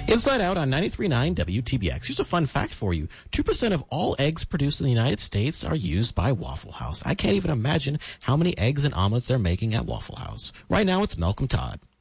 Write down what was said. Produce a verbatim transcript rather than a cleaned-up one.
Inside Out on ninety-three point nine W T B X. Here's a fun fact for you. two percent of all eggs produced in the United States are used by Waffle House. I can't even imagine how many eggs and omelets they're making at Waffle House. Right now, it's Malcolm Todd.